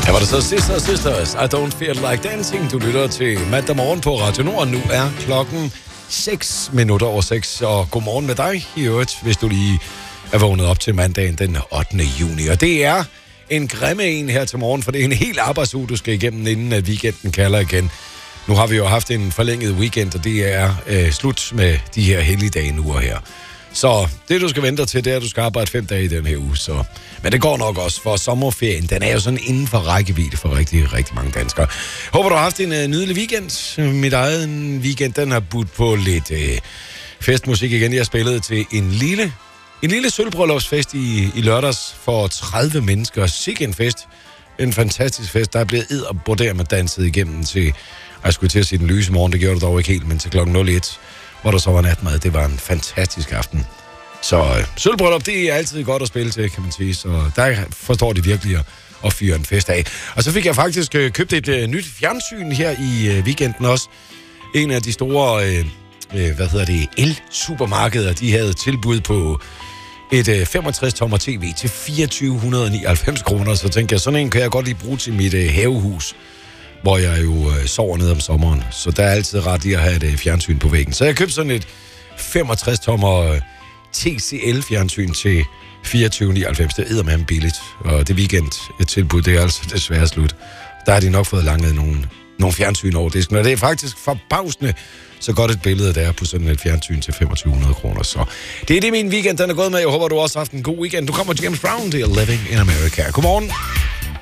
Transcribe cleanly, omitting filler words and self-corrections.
Her var det så Sisters, I Don't Feel Like Dancing. Du lytter til mandag morgen på Radio Nord. Nu er klokken 6:06, og godmorgen med dig i øvrigt, hvis du lige er vågnet op til mandagen den 8. juni. Og det er en grimme en her til morgen, for det er en hel arbejdsuge, du skal igennem, inden at weekenden kalder igen. Nu har vi jo haft en forlænget weekend, og det er slut med de her helligdage nu og her. Så det, du skal vente til, det er, at du skal arbejde 5 dage i den her uge. Så. Men det går nok også, for sommerferien, den er jo sådan inden for rækkevidde for rigtig, rigtig mange danskere. Håber, du har haft en nydelig weekend. Mit eget weekend, den har budt på lidt festmusik igen. Jeg spillede til en lille sølvbryllupsfest i lørdags for 30 mennesker. Sikke en fest. En fantastisk fest. Der er blevet edderborderet med danset igennem til, jeg skulle til at sige den lyse morgen, det gjorde det dog ikke helt, men til klokken 01, hvor der så var natmad. Det var en fantastisk aften. Så sølvbryllup, det er altid godt at spille til, kan man sige. Så der forstår de virkelig at fyre en fest af. Og så fik jeg faktisk købt et nyt fjernsyn her i weekenden også. En af de store, el-supermarkeder, de havde tilbud på et 65-tommer tv til 2499 kroner. Så tænkte jeg, sådan en kan jeg godt lige bruge til mit havehus, hvor jeg jo sover ned om sommeren. Så der er altid ret i at have et fjernsyn på væggen. Så jeg købte sådan et 65-tommer TCL-fjernsyn til 2499. Det er eddermame billigt. Og det weekend-tilbud, det er altså desværre slut. Der har de nok fået langet nogle fjernsyn over disken. Og det er faktisk forbavsende så godt et billede, der er på sådan et fjernsyn til 2500 kroner. Så det er det, min weekend den er gået med. Jeg håber, du også har haft en god weekend. Du kommer til James Brown, det er Living in America. Godmorgen.